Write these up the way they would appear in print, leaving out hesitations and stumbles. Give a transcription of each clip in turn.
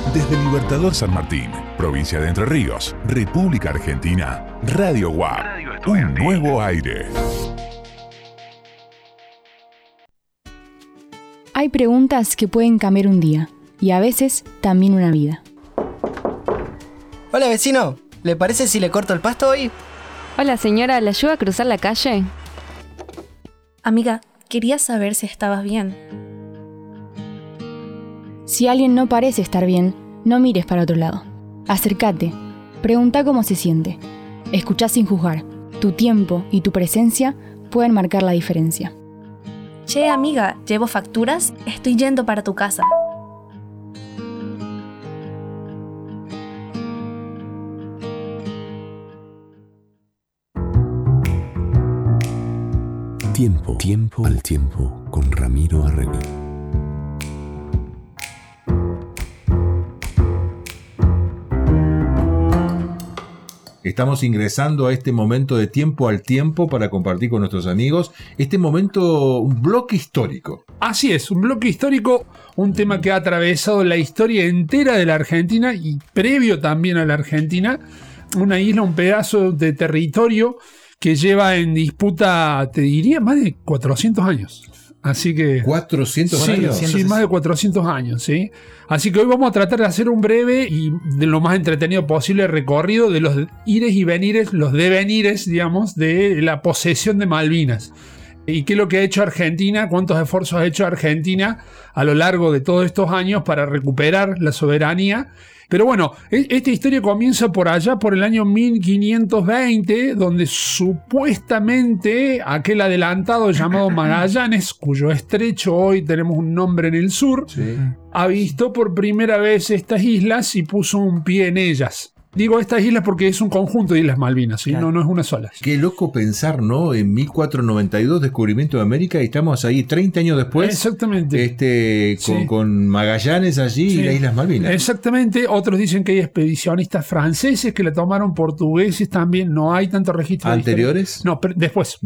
Desde Libertador San Martín, provincia de Entre Ríos, República Argentina, Radio UAP, un nuevo aire. Hay preguntas que pueden cambiar un día, y a veces también una vida. Hola vecino, ¿le parece si le corto el pasto hoy? Hola señora, ¿le ayuda a cruzar la calle? Amiga, quería saber si estabas bien. Si alguien no parece estar bien, no mires para otro lado. Acércate, pregunta cómo se siente. Escuchá sin juzgar. Tu tiempo y tu presencia pueden marcar la diferencia. Che, amiga, ¿llevo facturas? Estoy yendo para tu casa. Tiempo al tiempo con Ramiro Arregui. Estamos ingresando a este momento de tiempo al tiempo para compartir con nuestros amigos este momento, un bloque histórico. Así es, un bloque histórico, un tema que ha atravesado la historia entera de la Argentina y previo también a la Argentina, una isla, un pedazo de territorio que lleva en disputa, te diría, más de 400 años. Así que... ¿400 años? Sí, más de 400 años, ¿sí? Así que hoy vamos a tratar de hacer un breve y de lo más entretenido posible recorrido de los ires y venires, los devenires, digamos, de la posesión de Malvinas. ¿Y qué es lo que ha hecho Argentina? ¿Cuántos esfuerzos ha hecho Argentina a lo largo de todos estos años para recuperar la soberanía? Pero bueno, esta historia comienza por allá, por el año 1520, donde supuestamente aquel adelantado llamado Magallanes, cuyo estrecho hoy tenemos un nombre en el sur, sí, avistó por primera vez estas islas y puso un pie en ellas. Digo estas islas porque es un conjunto de Islas Malvinas, ¿sí? Claro. No es una sola. Qué loco pensar, ¿no? En 1492, descubrimiento de América, y estamos ahí 30 años después. Exactamente. Con Magallanes allí, sí, y las Islas Malvinas. Exactamente. Otros dicen que hay expedicionistas franceses que la tomaron, portugueses también. No hay tanto registro. ¿Anteriores? No, después,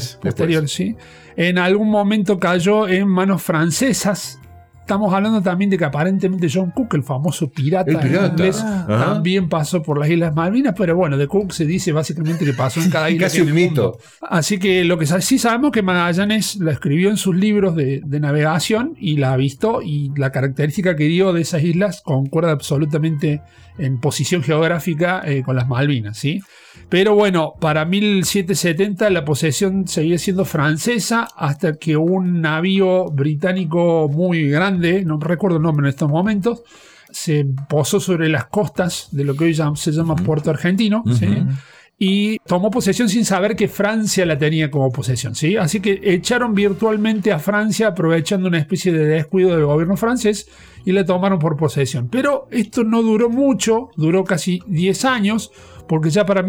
sí. En algún momento cayó en manos francesas. Estamos hablando también de que aparentemente John Cook, el famoso pirata inglés, también pasó por las Islas Malvinas, pero bueno, de Cook se dice básicamente que pasó en cada isla. Casi un mito. Así que lo que sí sabemos que Magallanes la escribió en sus libros de navegación y la avistó, y la característica que dio de esas islas concuerda absolutamente en posición geográfica con las Malvinas, ¿sí? Pero bueno, para 1770 la posesión seguía siendo francesa hasta que un navío británico muy grande, no recuerdo el nombre en estos momentos, se posó sobre las costas de lo que hoy se llama Puerto Argentino, ¿sí? Y tomó posesión sin saber que Francia la tenía como posesión, ¿sí? Así que echaron virtualmente a Francia aprovechando una especie de descuido del gobierno francés y la tomaron por posesión. Pero esto no duró mucho, duró casi 10 años, porque ya para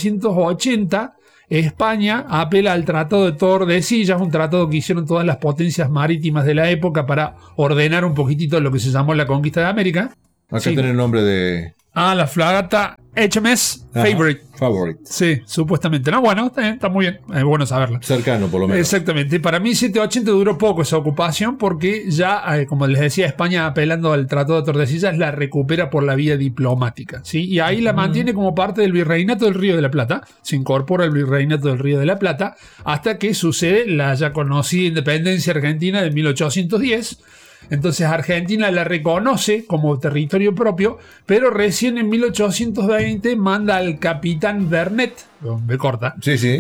1780 España apela al Tratado de Tordesillas, un tratado que hicieron todas las potencias marítimas de la época para ordenar un poquitito lo que se llamó la conquista de América. Acá tiene el nombre de... la fragata HMS Favorite. Sí, supuestamente. No, bueno, está muy bien. Es bueno saberlo. Cercano, por lo menos. Exactamente. Para 1780 duró poco esa ocupación porque ya, como les decía, España, apelando al Tratado de Tordesillas, la recupera por la vía diplomática, ¿sí? Y ahí la mantiene como parte del Virreinato del Río de la Plata. Se incorpora al Virreinato del Río de la Plata hasta que sucede la ya conocida independencia argentina de 1810. Entonces Argentina la reconoce como territorio propio, pero recién en 1820 manda al capitán Vernet, B corta,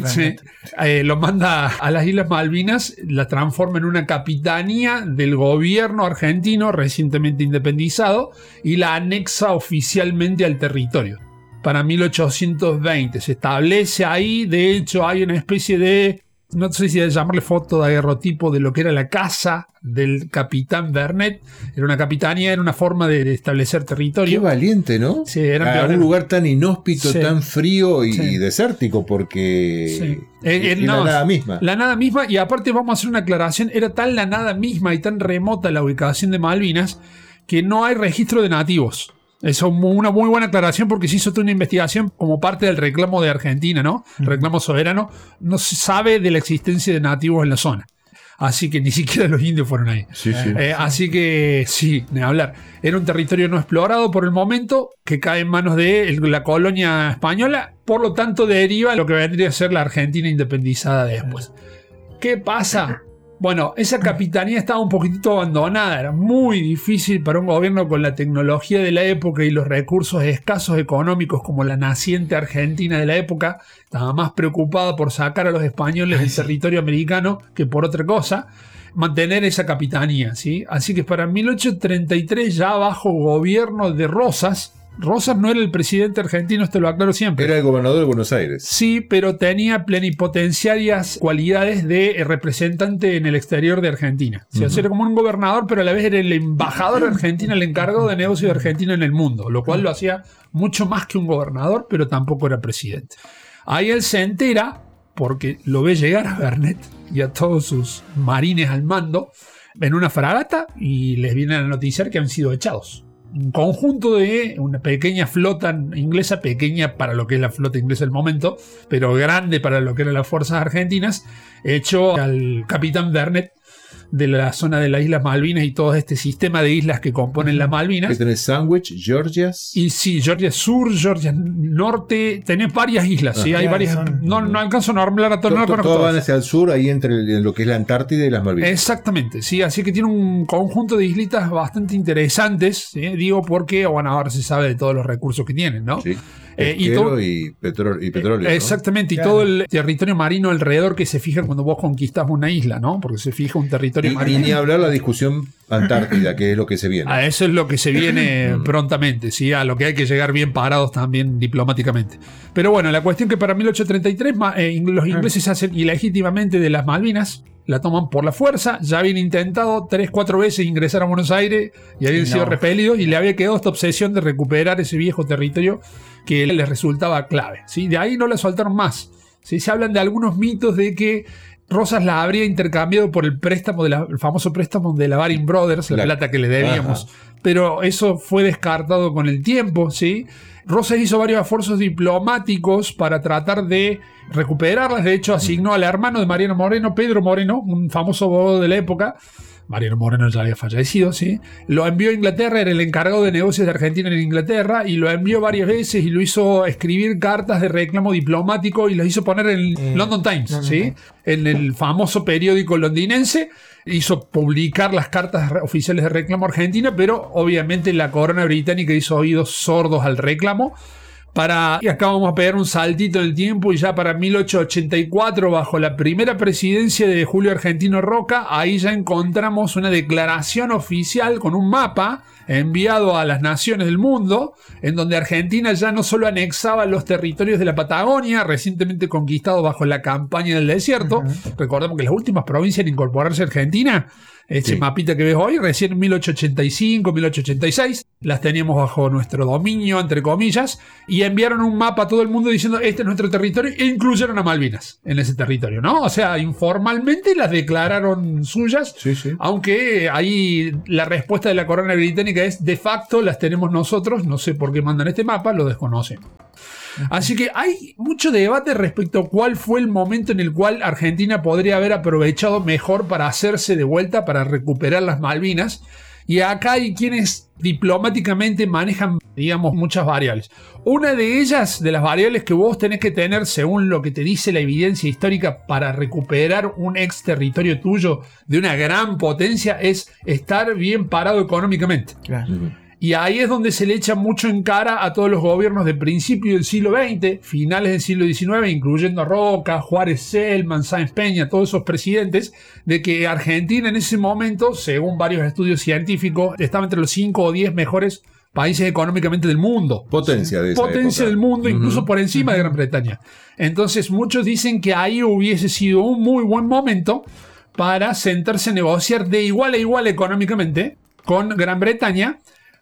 lo manda a las Islas Malvinas, la transforma en una capitanía del gobierno argentino recientemente independizado y la anexa oficialmente al territorio. Para 1820 se establece ahí, de hecho hay una especie de... no sé si llamarle foto de aguerrotipo de lo que era la casa del capitán Vernet. Era una capitanía, era una forma de establecer territorio. Qué valiente, ¿no? Sí, era un lugar tan inhóspito, tan frío y desértico, porque la nada misma. La nada misma, y aparte vamos a hacer una aclaración, era tan la nada misma y tan remota la ubicación de Malvinas que no hay registro de nativos. Eso es una muy buena aclaración porque se hizo toda una investigación como parte del reclamo de Argentina, ¿no? El reclamo soberano. No se sabe de la existencia de nativos en la zona. Así que ni siquiera los indios fueron ahí. Sí, sí. Así que sí, ni hablar. Era un territorio no explorado por el momento, que cae en manos de la colonia española, por lo tanto deriva lo que vendría a ser la Argentina independizada después. ¿Qué pasa? Bueno, esa capitanía estaba un poquitito abandonada, era muy difícil para un gobierno con la tecnología de la época y los recursos escasos económicos como la naciente Argentina de la época, estaba más preocupada por sacar a los españoles del territorio americano que por otra cosa, mantener esa capitanía, ¿sí? Así que para 1833, ya bajo gobierno de Rosas no era el presidente argentino, esto lo aclaro siempre. Era el gobernador de Buenos Aires. Sí, pero tenía plenipotenciarias cualidades de representante en el exterior de Argentina. O sea, era como un gobernador, pero a la vez era el embajador de Argentina, el encargado de negocios de Argentina en el mundo, lo cual lo hacía mucho más que un gobernador, pero tampoco era presidente. Ahí él se entera, porque lo ve llegar a Vernet y a todos sus marines al mando, en una fragata, y les viene a noticiar que han sido echados. Un conjunto de una pequeña flota inglesa, pequeña para lo que es la flota inglesa del momento, pero grande para lo que eran las fuerzas argentinas, hecho al capitán Vernet de la zona de las Islas Malvinas y todo este sistema de islas que componen las Malvinas. Que tenés Sandwich, Georgias. Y sí, Georgia Sur, Georgia Norte, tenés varias islas, ¿sí? Hay varias. No alcanzo a nombrar a todas. Todas van hacia el sur, ahí entre lo que es la Antártida y las Malvinas. Exactamente, sí, así que tiene un conjunto de islitas bastante interesantes, ¿sí? Digo porque, bueno, ahora se sabe de todos los recursos que tienen, ¿no? Sí. Y petróleo. Exactamente, ¿no? Y todo el territorio marino alrededor que se fija cuando vos conquistás una isla, ¿no? Porque se fija un territorio marino. Y ni hablar la discusión Antártida, que es lo que se viene. A eso es lo que se viene prontamente, ¿sí? A lo que hay que llegar bien parados también diplomáticamente. Pero bueno, la cuestión que para 1833 los ingleses se hacen ilegítimamente de las Malvinas, la toman por la fuerza, ya habían intentado 3-4 veces ingresar a Buenos Aires y habían sido repelidos, y le había quedado esta obsesión de recuperar ese viejo territorio que les resultaba clave, ¿sí? De ahí no la soltaron más, ¿sí? Se hablan de algunos mitos de que Rosas la habría intercambiado por el préstamo el famoso préstamo de la Baring Brothers, la plata que le debíamos. Ajá. Pero eso fue descartado con el tiempo, ¿sí? Rosas hizo varios esfuerzos diplomáticos para tratar de recuperarlas. De hecho, asignó al hermano de Mariano Moreno, Pedro Moreno, un famoso abogado de la época. Mariano Moreno ya había fallecido, ¿sí? Lo envió a Inglaterra, era el encargado de negocios de Argentina en Inglaterra, y lo envió varias veces y lo hizo escribir cartas de reclamo diplomático y los hizo poner en London Times, ¿sí? En el famoso periódico londinense. Hizo publicar las cartas oficiales de reclamo argentina, pero obviamente la corona británica hizo oídos sordos al reclamo. Y acá vamos a pegar un saltito en el tiempo, y ya para 1884, bajo la primera presidencia de Julio Argentino Roca, ahí ya encontramos una declaración oficial con un mapa enviado a las naciones del mundo, en donde Argentina ya no solo anexaba los territorios de la Patagonia, recientemente conquistados bajo la campaña del desierto. Recordemos que las últimas provincias en incorporarse a Argentina, mapita que ves hoy, recién en 1885, 1886, las teníamos bajo nuestro dominio, entre comillas, y enviaron un mapa a todo el mundo diciendo: este es nuestro territorio, e incluyeron a Malvinas en ese territorio, ¿no? O sea, informalmente las declararon suyas, aunque ahí la respuesta de la corona británica es: de facto las tenemos nosotros, no sé por qué mandan este mapa, lo desconocemos. Así que hay mucho debate respecto a cuál fue el momento en el cual Argentina podría haber aprovechado mejor para hacerse de vuelta, para recuperar las Malvinas. Y acá hay quienes diplomáticamente manejan, digamos, muchas variables. Una de ellas, de las variables que vos tenés que tener según lo que te dice la evidencia histórica para recuperar un ex territorio tuyo de una gran potencia, es estar bien parado económicamente. Claro. Y ahí es donde se le echa mucho en cara a todos los gobiernos de principio del siglo XX, finales del siglo XIX, incluyendo a Roca, Juárez Selman, Sáenz Peña, todos esos presidentes, de que Argentina en ese momento, según varios estudios científicos, estaba entre los 5 o 10 mejores países económicamente del mundo. Potencia de esa Potencia época. Del mundo, incluso por encima de Gran Bretaña. Entonces muchos dicen que ahí hubiese sido un muy buen momento para sentarse a negociar de igual a igual económicamente con Gran Bretaña,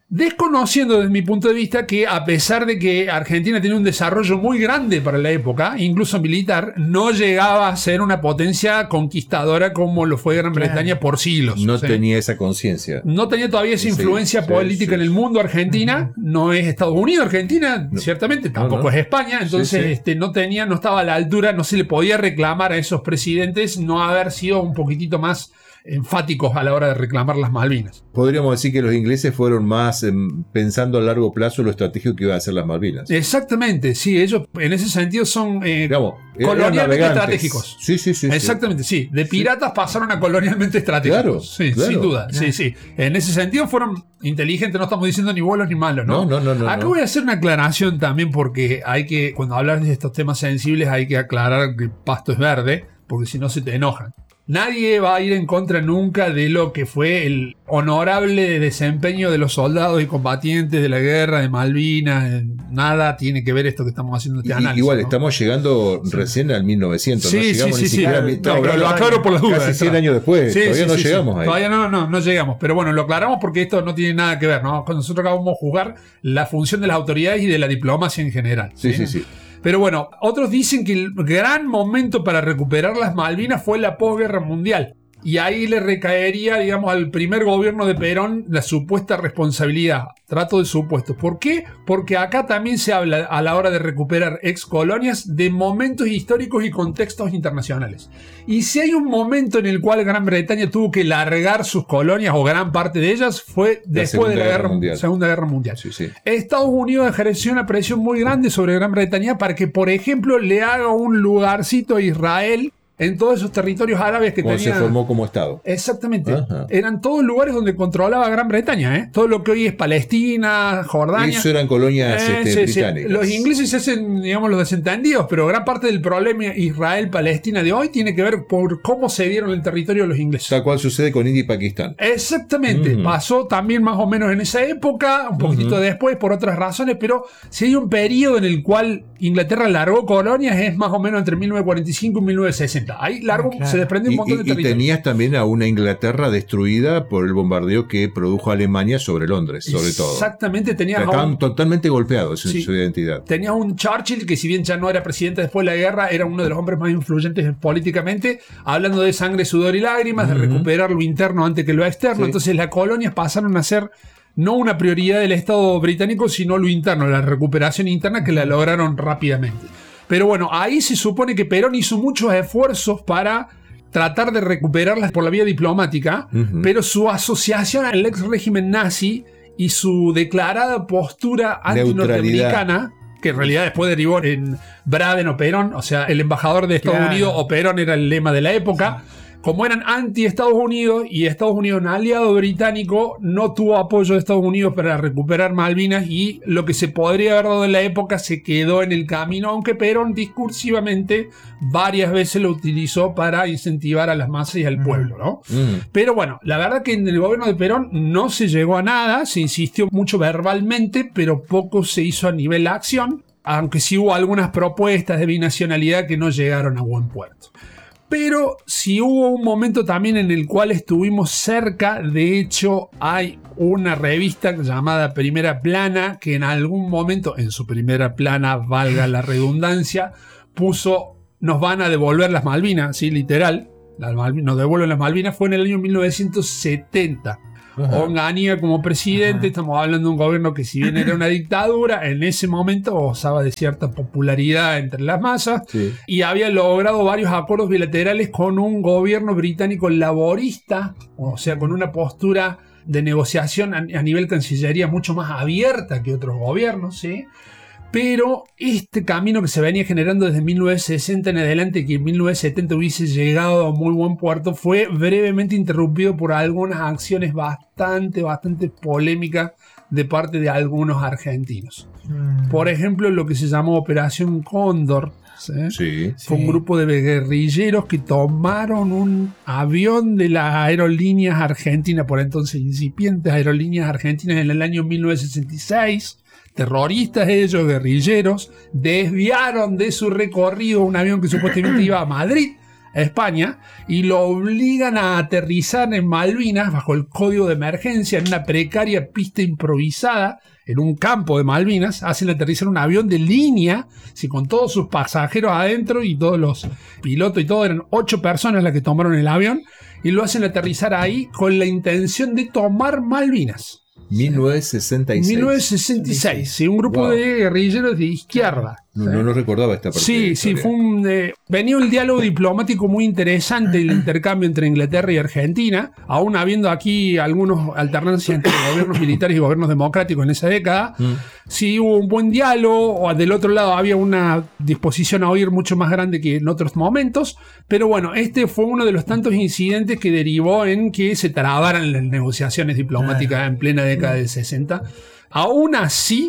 Desconociendo desde mi punto de vista que a pesar de que Argentina tenía un desarrollo muy grande para la época, incluso militar, no llegaba a ser una potencia conquistadora como lo fue Gran Bretaña por siglos. No tenía esa conciencia. No tenía todavía esa influencia política en el mundo. Argentina no es Estados Unidos, Argentina ciertamente tampoco es España, entonces no estaba a la altura, no se le podía reclamar a esos presidentes no haber sido un poquitito más enfáticos a la hora de reclamar las Malvinas. Podríamos decir que los ingleses fueron más pensando a largo plazo lo estratégico que iban a hacer las Malvinas. Exactamente, sí, ellos en ese sentido son colonialmente estratégicos. Sí. Exactamente, sí. De piratas pasaron a colonialmente estratégicos. Claro. Sin duda. Sí. En ese sentido fueron inteligentes, no estamos diciendo ni buenos ni malos, ¿no? No. Acá voy a hacer una aclaración también porque cuando hablar de estos temas sensibles hay que aclarar que el pasto es verde, porque si no se te enojan. Nadie va a ir en contra nunca de lo que fue el honorable desempeño de los soldados y combatientes de la guerra de Malvinas. Nada tiene que ver esto que estamos haciendo este análisis. Igual, estamos llegando recién al 1900. Sí, no llegamos ni siquiera pero lo aclaro por las dudas. Casi 100 años después. Todavía no llegamos ahí. Todavía no llegamos. Pero bueno, lo aclaramos porque esto no tiene nada que ver, ¿no? Cuando nosotros acabamos de juzgar la función de las autoridades y de la diplomacia en general. Sí. Pero bueno, otros dicen que el gran momento para recuperar las Malvinas fue la posguerra mundial. Y ahí le recaería, digamos, al primer gobierno de Perón la supuesta responsabilidad. Trato de supuestos. ¿Por qué? Porque acá también se habla, a la hora de recuperar excolonias, de momentos históricos y contextos internacionales. Y si hay un momento en el cual Gran Bretaña tuvo que largar sus colonias, o gran parte de ellas, fue después de la Segunda Guerra Mundial. Sí. Estados Unidos ejerció una presión muy grande sobre Gran Bretaña para que, por ejemplo, le haga un lugarcito a Israel en todos esos territorios árabes que tenía. Se formó como Estado. Exactamente. Eran todos lugares donde controlaba Gran Bretaña, todo lo que hoy es Palestina, Jordania. Eso eran colonias británicas. Los ingleses se hacen, digamos, los desentendidos, pero gran parte del problema Israel-Palestina de hoy tiene que ver por cómo se dieron el territorio de los ingleses. Tal cual sucede con India y Pakistán. Exactamente. Pasó también más o menos en esa época, un poquitito después, por otras razones, pero si hay un periodo en el cual Inglaterra largó colonias, es más o menos entre 1945 y 1960. Ahí se desprende un montón de territorio. Y tenías también a una Inglaterra destruida por el bombardeo que produjo Alemania sobre Londres, sobre todo. Exactamente. Estaban totalmente golpeados en su identidad. Tenías un Churchill que, si bien ya no era presidente después de la guerra, era uno de los hombres más influyentes políticamente, hablando de sangre, sudor y lágrimas, de recuperar lo interno antes que lo externo. Entonces las colonias pasaron a ser no una prioridad del Estado británico, sino lo interno, la recuperación interna, que la lograron rápidamente. Pero bueno, ahí se supone que Perón hizo muchos esfuerzos para tratar de recuperarlas por la vía diplomática, pero su asociación al ex régimen nazi y su declarada postura anti-norteamericana, que en realidad después derivó en Braden o Perón, o sea, el embajador de Estados Unidos o Perón era el lema de la época. Como eran anti-Estados Unidos y Estados Unidos un aliado británico, no tuvo apoyo de Estados Unidos para recuperar Malvinas, y lo que se podría haber dado en la época se quedó en el camino, aunque Perón discursivamente varias veces lo utilizó para incentivar a las masas y al pueblo, ¿no? Pero bueno, la verdad que en el gobierno de Perón no se llegó a nada, se insistió mucho verbalmente, pero poco se hizo a nivel de acción, aunque sí hubo algunas propuestas de binacionalidad que no llegaron a buen puerto. Pero sí hubo un momento también en el cual estuvimos cerca. De hecho, hay una revista llamada Primera Plana que en algún momento, en su primera plana, valga la redundancia, puso: nos van a devolver las Malvinas, ¿sí? Literal, nos devuelven las Malvinas. Fue en el año 1970. Onganía como presidente. Estamos hablando de un gobierno que, si bien era una dictadura, en ese momento gozaba de cierta popularidad entre las masas, y había logrado varios acuerdos bilaterales con un gobierno británico laborista, o sea, con una postura de negociación a nivel cancillería mucho más abierta que otros gobiernos, ¿sí? Pero este camino que se venía generando desde 1960 en adelante, que en 1970 hubiese llegado a muy buen puerto, fue brevemente interrumpido por algunas acciones bastante polémicas de parte de algunos argentinos. Por ejemplo, lo que se llamó Operación Cóndor. Fue un grupo de guerrilleros que tomaron un avión de las aerolíneas argentinas, por entonces incipientes aerolíneas argentinas, en el año 1966. Terroristas ellos, guerrilleros, desviaron de su recorrido un avión que supuestamente iba a Madrid, España y lo obligan a aterrizar en Malvinas bajo el código de emergencia en una precaria pista improvisada en un campo de Malvinas. Hacen aterrizar un avión de línea, sí, con todos sus pasajeros adentro y todos los pilotos y todo. Eran 8 personas las que tomaron el avión y lo hacen aterrizar ahí con la intención de tomar Malvinas. 1966. Sí, un grupo de guerrilleros de izquierda. No recordaba esta parte. Sí, venía un diálogo diplomático muy interesante, el intercambio entre Inglaterra y Argentina, aún habiendo aquí algunos alternancias entre gobiernos militares y gobiernos democráticos en esa década. Sí hubo un buen diálogo, o del otro lado había una disposición a oír mucho más grande que en otros momentos, pero bueno, este fue uno de los tantos incidentes que derivó en que se trabaran las negociaciones diplomáticas en plena década del 60. Aún así,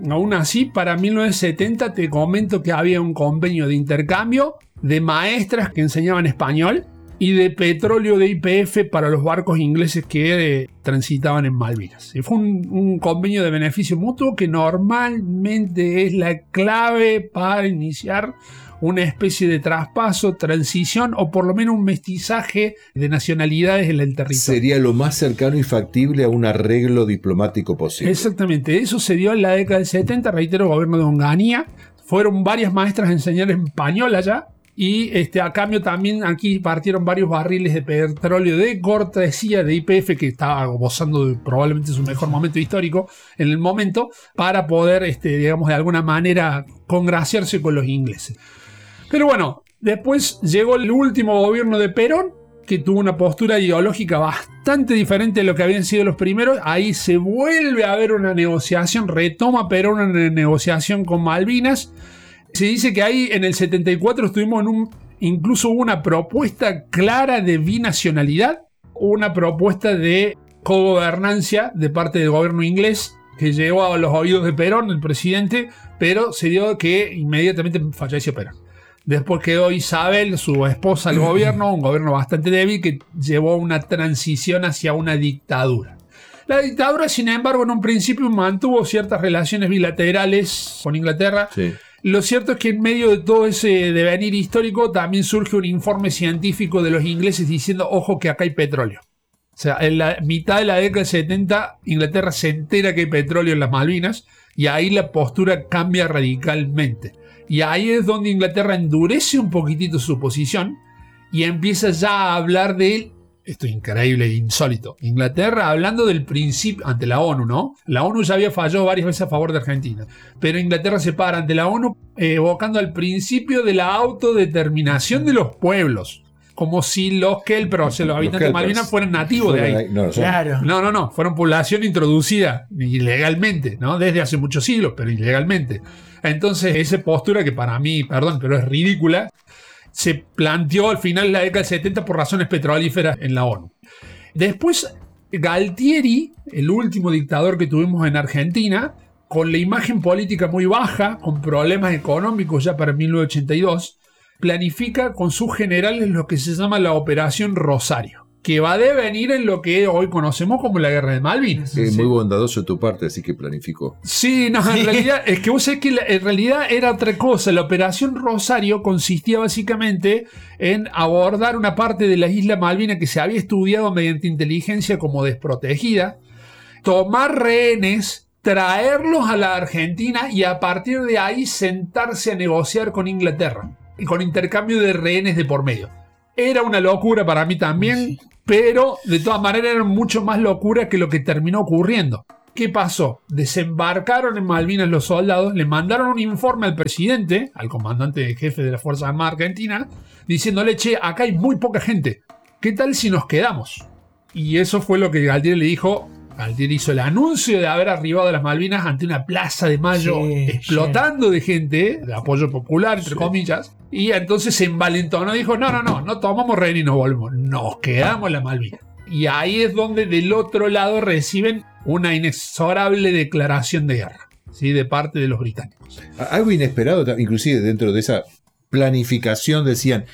para 1970 te comento que había un convenio de intercambio de maestras que enseñaban español y de petróleo de YPF para los barcos ingleses que transitaban en Malvinas. Y fue un convenio de beneficio mutuo que normalmente es la clave para iniciar una especie de traspaso, transición o por lo menos un mestizaje de nacionalidades en el territorio. Sería lo más cercano y factible a un arreglo diplomático posible. Exactamente, eso se dio en la década del 70, reitero, gobierno de Onganía. Fueron varias maestras a enseñar español allá. Y a cambio también aquí partieron varios barriles de petróleo de cortesía de YPF, que estaba gozando de probablemente su mejor momento histórico en el momento, para poder, digamos, de alguna manera congraciarse con los ingleses. Pero bueno, después llegó el último gobierno de Perón, que tuvo una postura ideológica bastante diferente de lo que habían sido los primeros. Ahí se vuelve a ver una negociación, retoma Perón una negociación con Malvinas. Se dice que ahí en el 74 estuvimos incluso hubo una propuesta clara de binacionalidad, una propuesta de cogobernancia de parte del gobierno inglés que llegó a los oídos de Perón, el presidente, pero se dio que inmediatamente falleció Perón. Después quedó Isabel, su esposa, al gobierno, un gobierno bastante débil que llevó a una transición hacia una dictadura. La dictadura, sin embargo, en un principio mantuvo ciertas relaciones bilaterales con Inglaterra. Sí. Lo cierto es que en medio de todo ese devenir histórico también surge un informe científico de los ingleses diciendo, ojo que acá hay petróleo. O sea, en la mitad de la década del 70, Inglaterra se entera que hay petróleo en las Malvinas y ahí la postura cambia radicalmente. Y ahí es donde Inglaterra endurece un poquitito su posición y empieza ya a hablar de esto es increíble e insólito. Inglaterra hablando del principio ante la ONU, ¿no? La ONU ya había fallado varias veces a favor de Argentina, pero Inglaterra se para ante la ONU evocando el principio de la autodeterminación de los pueblos, como si los Kelpers, los habitantes de Malvinas, fueran nativos de ahí. Claro. No, fueron población introducida ilegalmente, ¿no? Desde hace muchos siglos, pero ilegalmente. Entonces, esa postura que para mí, perdón, pero es ridícula, se planteó al final de la década del 70 por razones petrolíferas en la ONU. Después, Galtieri, el último dictador que tuvimos en Argentina, con la imagen política muy baja, con problemas económicos ya para 1982, planifica con sus generales lo que se llama la Operación Rosario, que va a devenir en lo que hoy conocemos como la Guerra de Malvinas. Muy bondadoso de tu parte, así que planificó. Sí, no, en realidad, es que vos sabés que en realidad era otra cosa. La Operación Rosario consistía básicamente en abordar una parte de la isla Malvinas que se había estudiado mediante inteligencia como desprotegida, tomar rehenes, traerlos a la Argentina y a partir de ahí sentarse a negociar con Inglaterra, y con intercambio de rehenes de por medio. Era una locura para mí también, pero de todas maneras era mucho más locura que lo que terminó ocurriendo. ¿Qué pasó? Desembarcaron en Malvinas los soldados, le mandaron un informe al presidente, al comandante jefe de las Fuerzas Armadas Argentinas, diciéndole, che, acá hay muy poca gente, ¿qué tal si nos quedamos? Y eso fue lo que Galtieri le dijo. Galtieri hizo el anuncio de haber arribado a las Malvinas ante una plaza de Mayo explotando de gente, de apoyo popular, entre comillas. Y entonces se envalentonó y dijo, no tomamos rehén y nos volvemos. Nos quedamos en las Malvinas. Y ahí es donde del otro lado reciben una inexorable declaración de guerra, ¿sí? De parte de los británicos. Algo inesperado, inclusive dentro de esa planificación, decían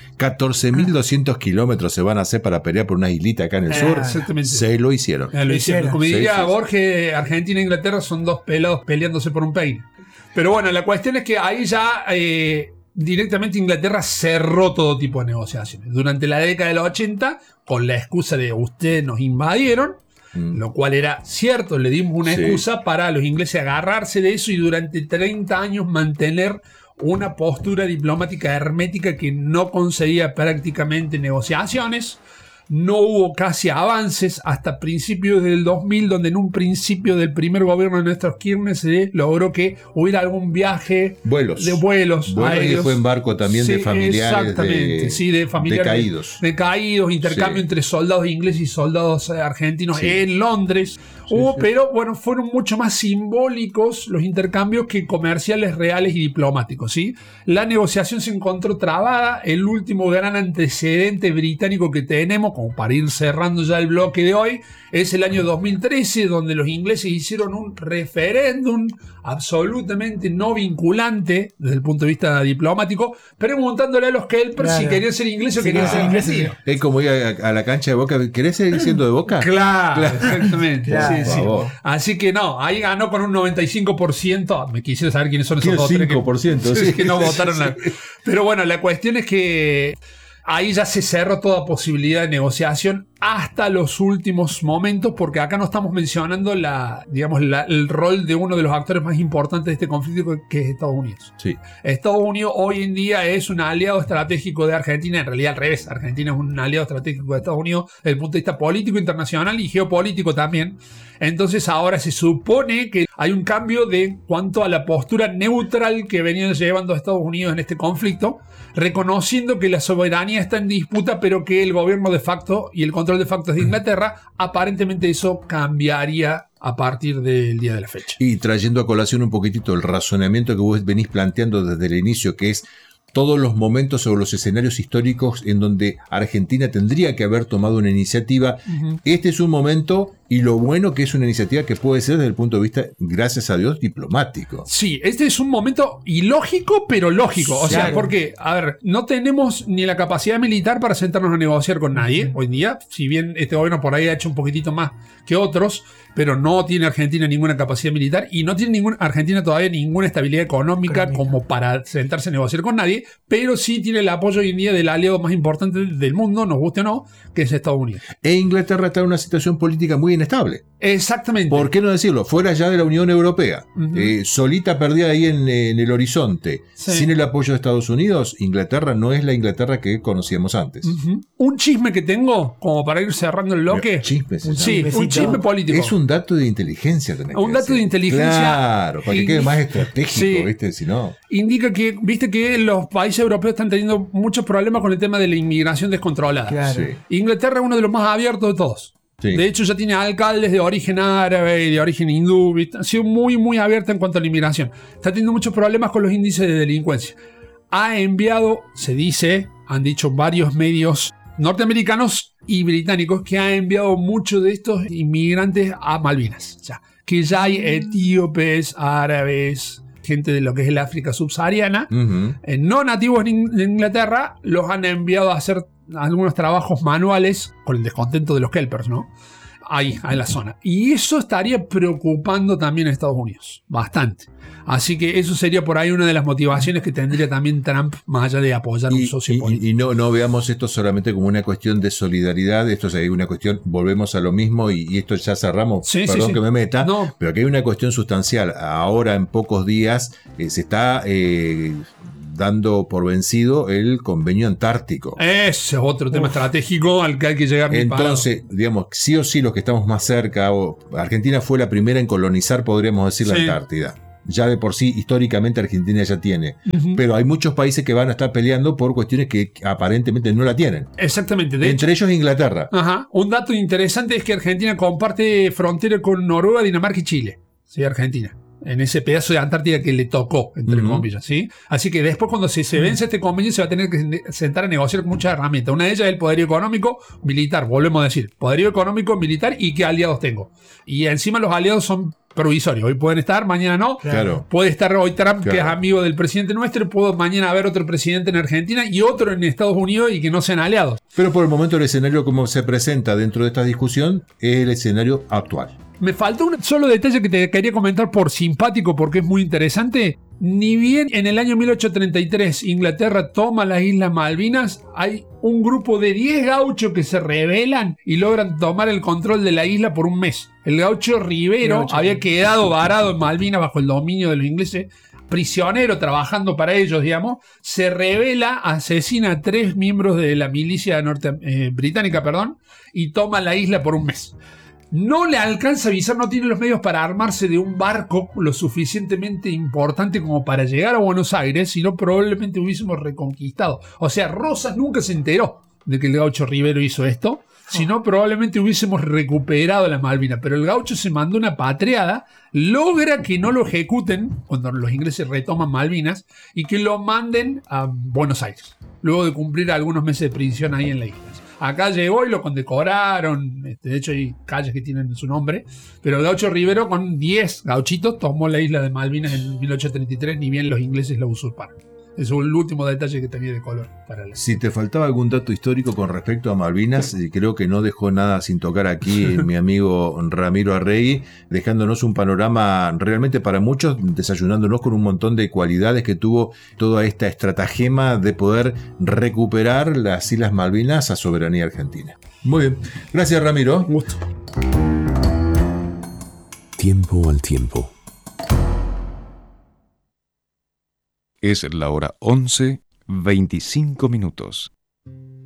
14.200 kilómetros se van a hacer para pelear por una islita acá en el sur. Exactamente. Se lo hicieron. Como diría Borges, Argentina e Inglaterra son dos pelados peleándose por un peine. Pero bueno, la cuestión es que ahí ya directamente Inglaterra cerró todo tipo de negociaciones. Durante la década del 80, con la excusa de ustedes nos invadieron, lo cual era cierto, le dimos una excusa para los ingleses agarrarse de eso y durante 30 años mantener una postura diplomática hermética que no concedía prácticamente negociaciones. No hubo casi avances hasta principios del 2000, donde en un principio del primer gobierno de Néstor Kirchner se logró que hubiera algún viaje de vuelos aéreos. Y fue en barco también de familiares de familiares decaídos, intercambio entre soldados ingleses y soldados argentinos en Londres. Pero bueno, fueron mucho más simbólicos los intercambios que comerciales reales y diplomáticos. ¿Sí? La negociación se encontró trabada. El último gran antecedente británico que tenemos, como para ir cerrando ya el bloque de hoy, es el año 2013, donde los ingleses hicieron un referéndum absolutamente no vinculante desde el punto de vista diplomático, preguntándole a los Kelpers si querían ser ingleses o querían ser argentinos. Es como ir a la cancha de Boca. ¿Querés seguir siendo de Boca? Claro. Exactamente. Sí. Así que no, ahí ganó con un 95%. Me quisiera saber quiénes son esos 5%, que no votaron. Pero bueno, la cuestión es que ahí ya se cerró toda posibilidad de negociación hasta los últimos momentos, porque acá no estamos mencionando el rol de uno de los actores más importantes de este conflicto, que es Estados Unidos. Sí. Estados Unidos hoy en día es un aliado estratégico de Argentina, en realidad al revés, Argentina es un aliado estratégico de Estados Unidos desde el punto de vista político internacional y geopolítico también. Entonces ahora se supone que hay un cambio de cuanto a la postura neutral que venían llevando a Estados Unidos en este conflicto, reconociendo que la soberanía está en disputa, pero que el gobierno de facto y el control de facto es de Inglaterra. Aparentemente eso cambiaría a partir del día de la fecha. Y trayendo a colación un poquitito el razonamiento que vos venís planteando desde el inicio, que es todos los momentos o los escenarios históricos en donde Argentina tendría que haber tomado una iniciativa. Este es un momento, y lo bueno que es una iniciativa que puede ser desde el punto de vista, gracias a Dios, diplomático. Sí, este es un momento ilógico, pero lógico. O sea, porque, a ver, no tenemos ni la capacidad militar para sentarnos a negociar con nadie hoy en día, si bien este gobierno por ahí ha hecho un poquitito más que otros, pero no tiene Argentina ninguna capacidad militar y no tiene Argentina todavía ninguna estabilidad económica como para sentarse a negociar con nadie, pero sí tiene el apoyo hoy en día del aliado más importante del mundo, nos guste o no, que es Estados Unidos. E Inglaterra está en una situación política muy inestable. Exactamente. ¿Por qué no decirlo? Fuera ya de la Unión Europea, solita perdida ahí en el horizonte, sin el apoyo de Estados Unidos, Inglaterra no es la Inglaterra que conocíamos antes. Un chisme que tengo, como para ir cerrando el bloque. Un chisme político. Es un dato de inteligencia. Un dato de inteligencia. Claro, para que quede más estratégico, ¿viste? Si no. Indica que, viste que los países europeos están teniendo muchos problemas con el tema de la inmigración descontrolada. Claro. Inglaterra es uno de los más abiertos de todos. Sí. De hecho, ya tiene alcaldes de origen árabe y de origen hindú. Ha sido muy, muy abierta en cuanto a la inmigración. Está teniendo muchos problemas con los índices de delincuencia. Ha enviado, se dice, han dicho varios medios norteamericanos y británicos, que ha enviado muchos de estos inmigrantes a Malvinas. O sea, que ya hay etíopes, árabes, gente de lo que es el África subsahariana, no nativos en Inglaterra, los han enviado a hacer algunos trabajos manuales con el descontento de los Kelpers, ¿no? Ahí, en la zona. Y eso estaría preocupando también a Estados Unidos, bastante. Así que eso sería por ahí una de las motivaciones que tendría tamén Trump, más allá de apoyar un socio político. Y no veamos esto solamente como una cuestión de solidaridad, esto es una cuestión, volvemos a lo mismo, y esto ya cerramos, perdón que me meta, pero aquí hay una cuestión sustancial. Ahora, en pocos días, se está dando por vencido el convenio antártico. Ese es otro tema estratégico al que hay que llegar. Entonces, digamos, sí o sí los que estamos más cerca, Argentina fue la primera en colonizar, podríamos decir, la Antártida. Ya de por sí, históricamente, Argentina ya tiene. Pero hay muchos países que van a estar peleando por cuestiones que aparentemente no la tienen. Exactamente. Entre ellos Inglaterra. Un dato interesante es que Argentina comparte frontera con Noruega, Dinamarca y Chile. Sí, Argentina. En ese pedazo de Antártida que le tocó, entre comillas, ¿sí? Así que después, cuando se vence este convenio, se va a tener que sentar a negociar con muchas herramientas. Una de ellas es el poderío económico, militar, volvemos a decir. Poderío económico, militar, y qué aliados tengo. Y encima los aliados son provisorios. Hoy pueden estar, mañana no. Claro. Puede estar hoy Trump, que es amigo del presidente nuestro, puedo mañana haber otro presidente en Argentina y otro en Estados Unidos, y que no sean aliados. Pero por el momento el escenario como se presenta dentro de esta discusión es el escenario actual. Me falta un solo detalle que te quería comentar por simpático, porque es muy interesante. Ni bien en el año 1833 Inglaterra toma las Islas Malvinas, hay un grupo de 10 gauchos que se rebelan y logran tomar el control de la isla por un mes. El gaucho Rivero había quedado varado en Malvinas bajo el dominio de los ingleses, prisionero trabajando para ellos, digamos, se rebela, asesina a 3 miembros de la milicia británica, y toma la isla por un mes. No le alcanza a avisar, no tiene los medios para armarse de un barco lo suficientemente importante como para llegar a Buenos Aires, sino probablemente hubiésemos reconquistado. O sea, Rosas nunca se enteró de que el gaucho Rivero hizo esto, sino probablemente hubiésemos recuperado las Malvinas. Pero el gaucho se mandó una patreada, logra que no lo ejecuten cuando los ingleses retoman Malvinas y que lo manden a Buenos Aires, luego de cumplir algunos meses de prisión ahí en la isla. Acá llegó y lo condecoraron, de hecho hay calles que tienen su nombre, pero el gaucho Rivero con 10 gauchitos tomó la isla de Malvinas en 1833, ni bien los ingleses la usurparon. Es el último detalle que tenía de color para la... Si te faltaba algún dato histórico con respecto a Malvinas, creo que no dejó nada sin tocar aquí mi amigo Ramiro Arregui, dejándonos un panorama realmente para muchos, desayunándonos con un montón de cualidades que tuvo toda esta estratagema de poder recuperar las Islas Malvinas a soberanía argentina. Muy bien, gracias Ramiro. Un gusto. Tiempo al tiempo. Es la hora 11:25.